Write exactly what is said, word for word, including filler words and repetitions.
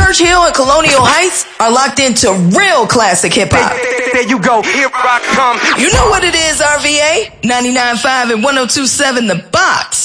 Churchill and Colonial Heights are locked into real classic hip-hop. There you go, here I come. You know what it is, R V A. ninety-nine point five and one oh two point seven The Box.